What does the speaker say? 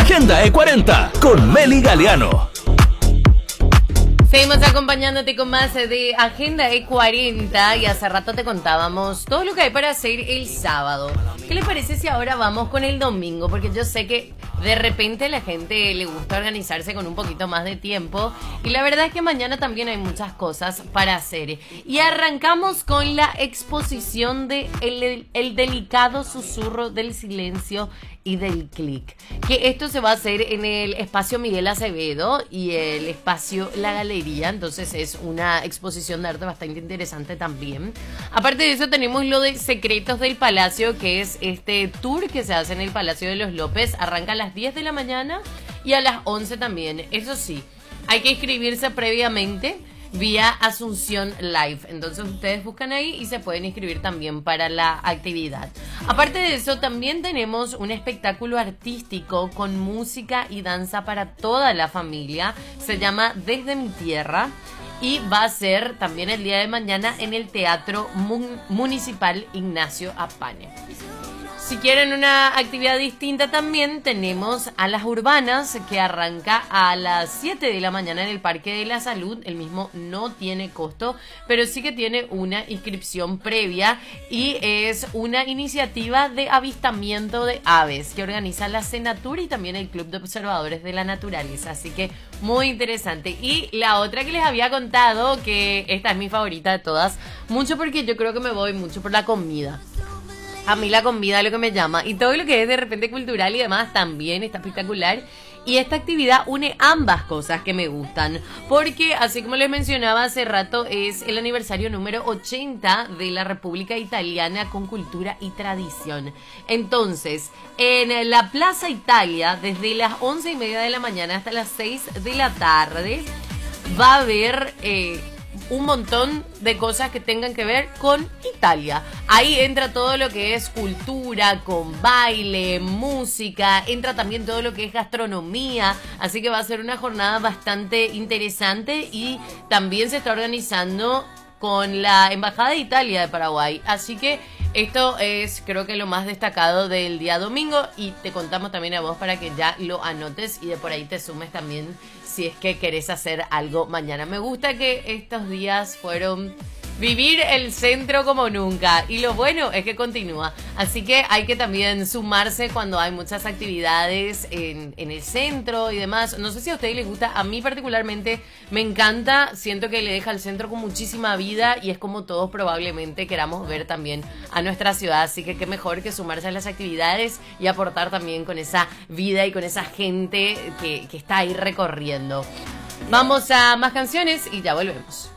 Agenda E40 con Meli Galeano. Seguimos acompañándote con más de Agenda E40 y hace rato te contábamos todo lo que hay para hacer el sábado. ¿Qué les parece si ahora vamos con el domingo? Porque yo sé que de repente a la gente le gusta organizarse con un poquito más de tiempo y la verdad es que mañana también hay muchas cosas para hacer. Y arrancamos con la exposición de el delicado susurro del silencio y del clic. Que esto se va a hacer en el espacio Miguel Acevedo y el espacio La Galería. Entonces es una exposición de arte bastante interesante también. Aparte de eso tenemos lo de Secretos del Palacio, que es este tour que se hace en el Palacio de los López. Arranca a las 10 de la mañana y a las 11 también. Eso sí, hay que inscribirse previamente vía Asunción Live. Entonces ustedes buscan ahí y se pueden inscribir también para la actividad. Aparte de eso, también tenemos un espectáculo artístico con música y danza para toda la familia. Se llama Desde mi Tierra y va a ser también el día de mañana en el Teatro Municipal Ignacio Apane. Si quieren una actividad distinta también tenemos a las urbanas que arranca a las 7 de la mañana en el Parque de la Salud. El mismo no tiene costo, pero sí que tiene una inscripción previa y es una iniciativa de avistamiento de aves que organiza la Senatur y también el Club de Observadores de la Naturaleza. Así que muy interesante. Y la otra que les había contado, que esta es mi favorita de todas, mucho porque yo creo que me voy mucho por la comida. A mí la comida es lo que me llama y todo lo que es de repente cultural y demás también está espectacular. Y esta actividad une ambas cosas que me gustan, porque así como les mencionaba hace rato, es el aniversario número 80 de la República Italiana con cultura y tradición. Entonces, en la Plaza Italia, desde las 11:30 de la mañana hasta las 6 de la tarde, va a haber un montón de cosas que tengan que ver con Italia. Ahí entra todo lo que es cultura, con baile, música, entra también todo lo que es gastronomía, así que va a ser una jornada bastante interesante y también se está organizando con la Embajada de Italia de Paraguay, así que esto es creo que lo más destacado del día domingo y te contamos también a vos para que ya lo anotes y de por ahí te sumes también si es que querés hacer algo mañana. Me gusta que estos días fueron vivir el centro como nunca y lo bueno es que continúa, así que hay que también sumarse cuando hay muchas actividades en el centro y demás. No sé si a ustedes les gusta, a mí particularmente me encanta, siento que le deja al centro con muchísima vida y es como todos probablemente queramos ver también a nuestra ciudad, así que qué mejor que sumarse a las actividades y aportar también con esa vida y con esa gente que está ahí recorriendo. Vamos a más canciones y ya volvemos.